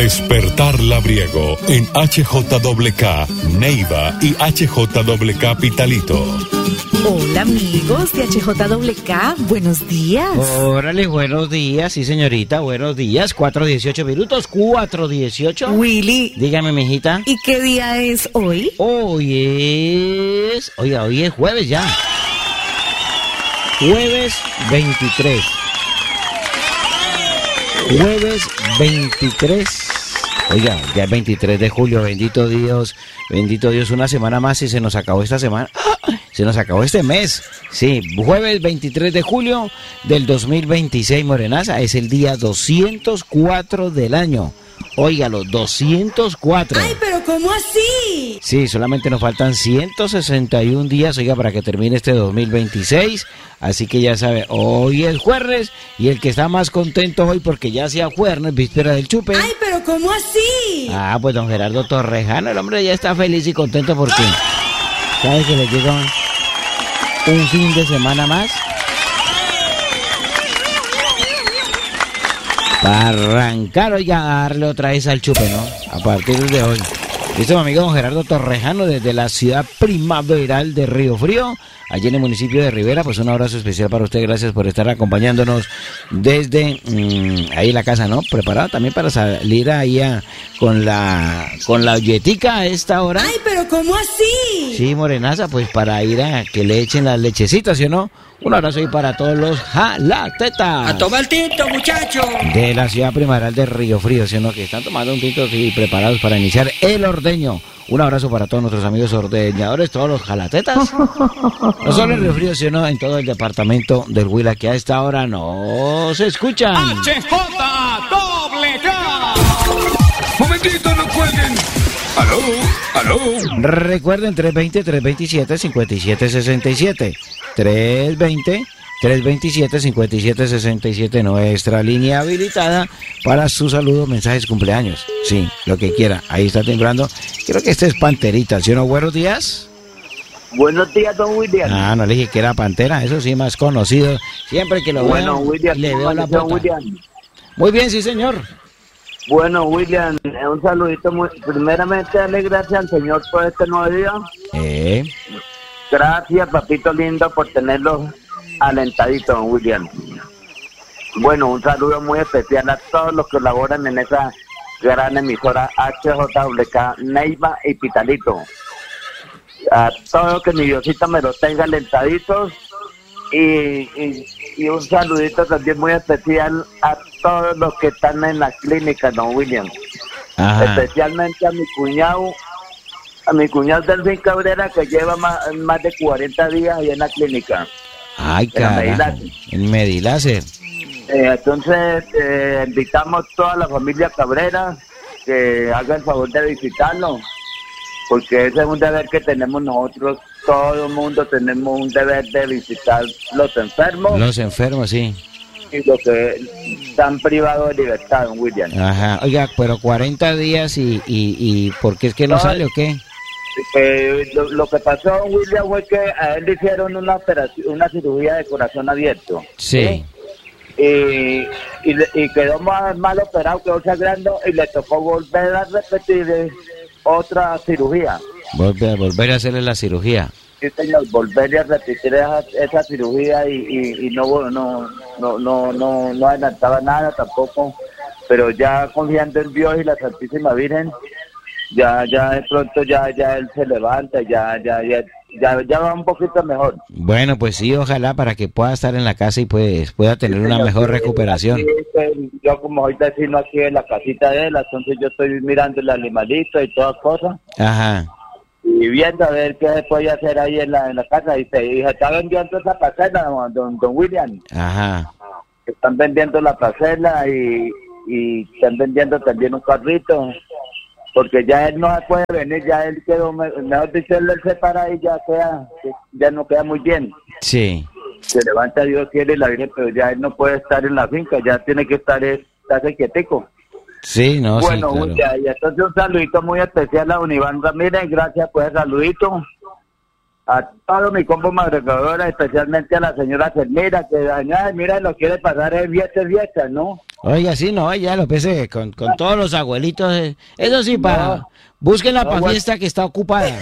Despertar Labriego en HJWK Neiva y HJWK Pitalito. Hola amigos de HJWK, buenos días. Órale, buenos días, sí señorita, buenos días, 4:18 minutos, 4:18. Willy. Dígame, mijita. ¿Y qué día es hoy? Hoy es jueves ya. Jueves 23. Jueves 23. Oiga, ya es 23 de julio, bendito Dios, una semana más y se nos acabó esta semana. Se nos acabó este mes. Sí, jueves 23 de julio del 2026, Morenaza, es el día 204 del año. Óigalo, 204. ¡Ay, pero cómo así! Sí, solamente nos faltan 161 días, oiga, para que termine este 2026. Así que ya sabe, hoy es jueves y el que está más contento hoy porque ya sea jueves, víspera del chupe. ¡Ay, pero cómo así! Ah, pues don Gerardo Torrejano, el hombre ya está feliz y contento porque sabe que le llega un fin de semana más para arrancar, oiga, a darle otra vez al chupe, ¿no? A partir de hoy. Listo, mi amigo don Gerardo Torrejano, desde la ciudad primaveral de Río Frío, allí en el municipio de Rivera. Pues un abrazo especial para usted, gracias por estar acompañándonos desde ahí la casa, ¿no? Preparado también para salir ahí con la olletica a esta hora. ¡Ay, pero cómo así! Sí, Morenaza, pues para ir a que le echen las lechecitas, ¿sí o no? Un abrazo ahí para todos los jalatetas. ¡A tomar tinto, muchachos! De la ciudad primaveral de Río Frío, ¿sí o no? Que están tomando un tinto y preparados para iniciar el ordeño. Un abrazo para todos nuestros amigos ordeñadores, todos los jalatetas. No solo en Río Frío, sino en todo el departamento del Huila, que a esta hora no se escuchan. HJWK. Momentito, no cuelguen. Aló. Recuerden, 320-327-5767. 320-327-5767, nuestra línea habilitada para sus saludos, mensajes, cumpleaños. Sí, lo que quiera. Ahí está timbrando. Creo que este es Panterita, ¿sí o no? Buenos días. Buenos días, don William. Ah, no le dije que era Pantera, eso sí, más conocido. Siempre que lo bueno, veo, William, le veo la bota. William. Muy bien, sí, señor. Bueno, William, un saludito. Primeramente, darle gracias al Señor por este nuevo día. Gracias, papito lindo, por tenerlo alentadito, don William. Bueno, un saludo muy especial a todos los que colaboran en esa gran emisora HJWK Neiva y Pitalito. A todos, que mi Diosita me los tenga alentaditos. Y un saludito también muy especial a todos los que están en la clínica, don William. Ajá. Especialmente a mi cuñado Delfín Cabrera, que lleva más de 40 días ahí en la clínica. Ay, carajo, en Mediláser. Entonces, invitamos toda la familia Cabrera que haga el favor de visitarlo, porque ese es un deber que tenemos nosotros. Todo el mundo tenemos un deber de visitar los enfermos. Los enfermos, sí. Y los que están privados de libertad, don William. Ajá, oiga, pero 40 días y ¿por qué es que no sale o qué? Lo que pasó, don William, fue que a él le hicieron una cirugía de corazón abierto. Sí. Y quedó mal operado, quedó sangrando y le tocó volver a repetir otra cirugía. Volver a hacerle la cirugía. Sí, señor, volver a repetir esa cirugía y no adelantaba nada tampoco, pero ya confiando en Dios y la Santísima Virgen, ya de pronto ya él se levanta, ya va un poquito mejor. Bueno, pues sí, ojalá para que pueda estar en la casa y pues pueda tener una mejor recuperación. Sí, yo como soy vecino aquí en la casita de él, entonces yo estoy mirando el animalito y todas cosas. Ajá. Y viendo a ver qué se puede hacer ahí en la casa. Y se está vendiendo esa parcela, don William. Ajá. Están vendiendo la parcela y están vendiendo también un carrito. Porque ya él no puede venir, ya él quedó, mejor dicho, él se para y ya no queda muy bien. Sí. Se levanta Dios quiere y la Virgen, pero ya él no puede estar en la finca, ya tiene que estarse quietico. Sí, no, bueno, sí, claro. Y entonces un saludito muy especial a don Iván Ramírez, gracias por el saludito. A todo mi combo madrugadora, especialmente a la señora Selmira, que mira, lo quiere pasar en fiestas, ¿no? Oiga, sí, no, ya lo pensé, con todos los abuelitos. Eso sí, búsquenla para fiesta que está ocupada.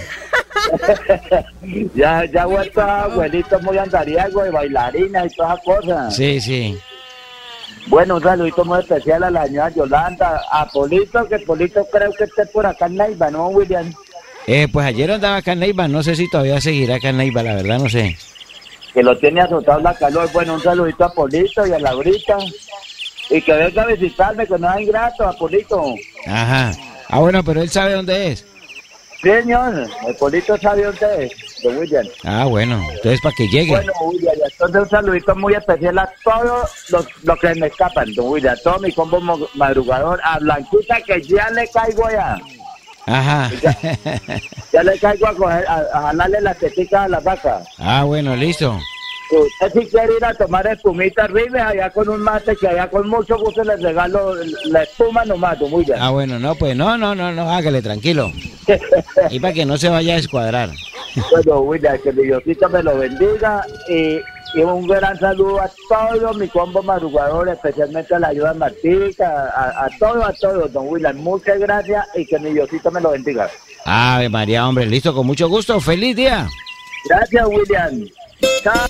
Ya ha vuelto abuelito muy andariego y bailarina y todas esas cosas. Sí, sí. Bueno, un saludito muy especial a la señora Yolanda, a Polito, que Polito creo que esté por acá en Neiva, ¿no, William? Pues ayer andaba acá en Neiva, no sé si todavía seguirá acá en Neiva, la verdad no sé. Que lo tiene azotado la calor. Bueno, un saludito a Polito y a Laurita. Y que venga a visitarme, que no es ingrato, a Polito. Ajá. Bueno, pero él sabe dónde es. Sí, señor, el Polito sabe dónde es, de William. Bueno, entonces para que llegue. Bueno, William, entonces un saludito muy especial a todos los que me escapan, don William, a todo mi combo madrugador, a Blanquita, que ya le caigo ya. Ajá. Ya le caigo a jalarle la tetica a la vaca. Bueno, listo. Usted si quiere ir a tomar espumita arriba, allá con un mate, que allá con mucho gusto les regalo la espuma nomás, don William. Bueno, no, pues no, hágale, tranquilo. Y para que no se vaya a descuadrar. Bueno, William, que mi Diosito me lo bendiga y un gran saludo a todos mi combo madrugador, especialmente a la ayuda Martica, a todos, don William. Muchas gracias y que mi Diosito me lo bendiga. Ave María, hombre, listo, con mucho gusto. ¡Feliz día! Gracias, William. Chao.